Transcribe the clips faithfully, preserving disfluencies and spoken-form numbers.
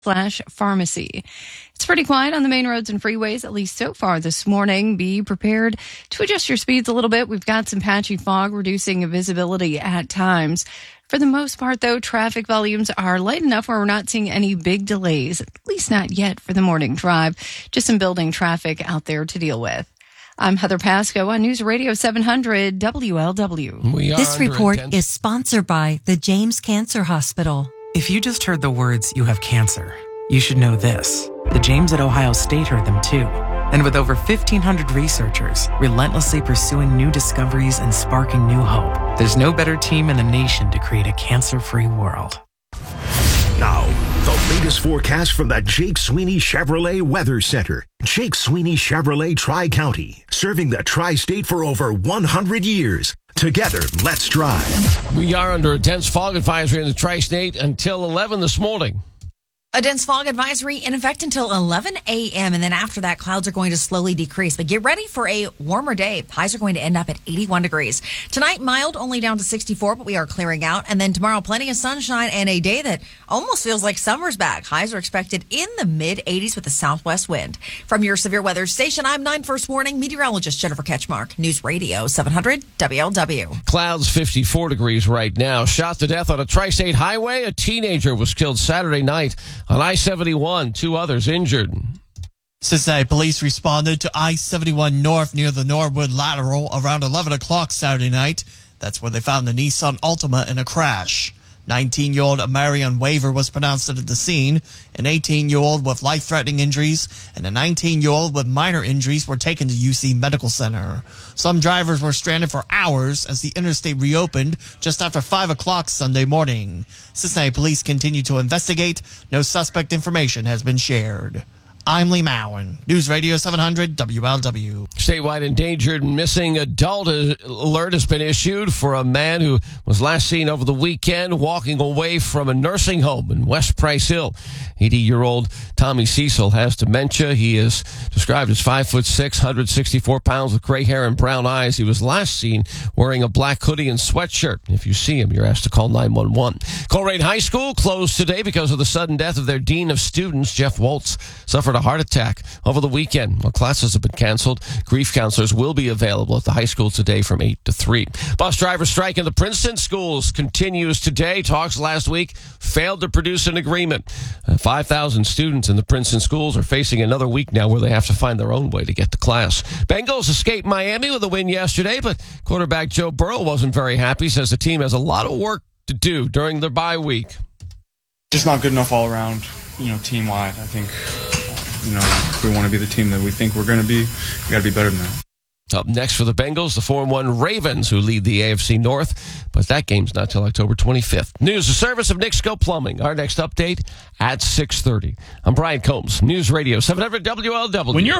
slash pharmacy. It's pretty quiet on the main roads and freeways, at least so far this morning. Be prepared to adjust your speeds a little bit. We've got some patchy fog reducing visibility at times. For the most part, though, traffic volumes are light enough where we're not seeing any big delays, at least not yet for the morning drive. Just some building traffic out there to deal with. I'm Heather Pasco on News Radio seven hundred W L W. We are this report intense- is sponsored by the James Cancer Hospital. If you just heard the words, "you have cancer," you should know this. The James at Ohio State heard them too. And with over fifteen hundred researchers relentlessly pursuing new discoveries and sparking new hope, there's no better team in the nation to create a cancer-free world. Now, the latest forecast from the Jake Sweeney Chevrolet Weather Center. Jake Sweeney Chevrolet Tri-County, serving the Tri-State for over one hundred years. Together, let's drive. We are under a dense fog advisory in the Tri-State until eleven this morning. A dense fog advisory in effect until eleven a.m. And then after that, clouds are going to slowly decrease. But get ready for a warmer day. Highs are going to end up at eighty-one degrees. Tonight, mild, only down to sixty-four, but we are clearing out. And then tomorrow, plenty of sunshine and a day that almost feels like summer's back. Highs are expected in the mid-eighties with a southwest wind. From your severe weather station, I'm nine First Warning meteorologist Jennifer Ketchmark. News Radio seven hundred W L W. Clouds fifty-four degrees right now. Shot to death on a Tri-State highway. A teenager was killed Saturday night on I seventy-one, two others injured. Cincinnati police responded to I seventy-one North near the Norwood Lateral around eleven o'clock Saturday night. That's where they found the Nissan Altima in a crash. nineteen-year-old Marion Waver was pronounced at the scene. An eighteen-year-old with life-threatening injuries and a nineteen-year-old with minor injuries were taken to U C Medical Center. Some drivers were stranded for hours as the interstate reopened just after five o'clock Sunday morning. Cincinnati police continue to investigate. No suspect information has been shared. I'm Lee Mowen, News Radio seven hundred W L W. Statewide endangered missing adult alert has been issued for a man who was last seen over the weekend walking away from a nursing home in West Price Hill. eighty-year-old Tommy Cecil has dementia. He is described as five foot six, one hundred sixty-four pounds with gray hair and brown eyes. He was last seen wearing a black hoodie and sweatshirt. If you see him, you're asked to call nine one one. Coleraine High School closed today because of the sudden death of their dean of students. Jeff Waltz suffered a heart attack over the weekend. While classes have been canceled, grief counselors will be available at the high school today from eight to three. Bus driver strike in the Princeton schools continues today. Talks last week failed to produce an agreement. Uh, five thousand students in the Princeton schools are facing another week now where they have to find their own way to get to class. Bengals escaped Miami with a win yesterday, but quarterback Joe Burrow wasn't very happy. Says the team has a lot of work to do during their bye week. Just not good enough all around, you know, team-wide. I think, you know, if we want to be the team that we think we're going to be, we got to be better than that. Up next for the Bengals, the four and one Ravens, who lead the A F C North. But that game's not till October twenty-fifth. News, the service of Nick Scope Plumbing. Our next update at six thirty. I'm Brian Combs, News Radio seven hundred W L W. When you're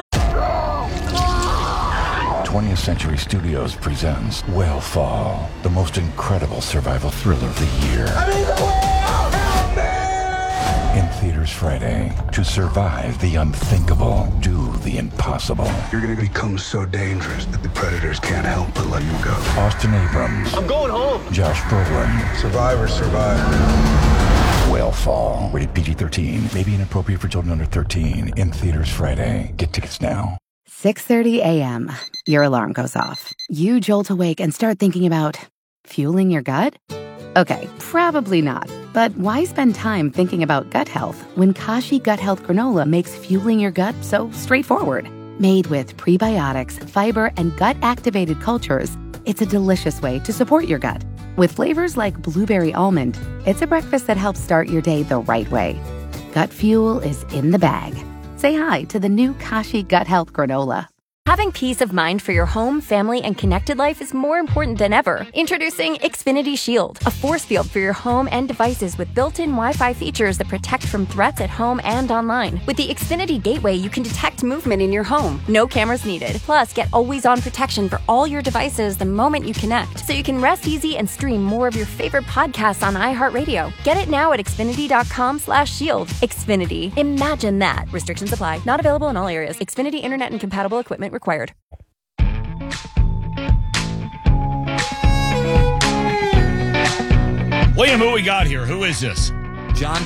twentieth Century Studios presents Whale Fall, the most incredible survival thriller of the year. I mean, the whale! Help me! In theaters Friday. To survive the unthinkable, do the impossible. You're going to become so dangerous that the predators can't help but let you go. Austin Abrams. I'm going home. Josh Brolin. Survivors survive. Whale Fall. Rated P G thirteen. May be inappropriate for children under thirteen. In theaters Friday. Get tickets now. six thirty a.m. Your alarm goes off. You jolt awake and start thinking about fueling your gut? Okay, probably not. But why spend time thinking about gut health when Kashi Gut Health Granola makes fueling your gut so straightforward? Made with prebiotics, fiber, and gut-activated cultures, it's a delicious way to support your gut. With flavors like blueberry almond, it's a breakfast that helps start your day the right way. Gut fuel is in the bag. Say hi to the new Kashi Gut Health Granola. Having peace of mind for your home, family, and connected life is more important than ever. Introducing Xfinity Shield, a force field for your home and devices with built-in Wi-Fi features that protect from threats at home and online. With the Xfinity Gateway, you can detect movement in your home. No cameras needed. Plus, get always-on protection for all your devices the moment you connect, so you can rest easy and stream more of your favorite podcasts on iHeartRadio. Get it now at Xfinity.com slash shield. Xfinity. Imagine that. Restrictions apply. Not available in all areas. Xfinity Internet and compatible equipment required. William, who we got here? Who is this? John